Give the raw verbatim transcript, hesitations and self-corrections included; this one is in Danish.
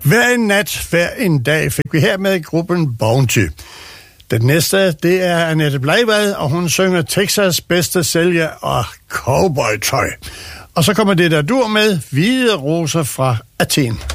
Hver en nat, hver en dag fik vi her med gruppen Bounty. Den næste, det er Annette Bleivad, og hun synger Texas bedste sælger og cowboytøj. Og så kommer det der dur med Hvide roser fra Athen.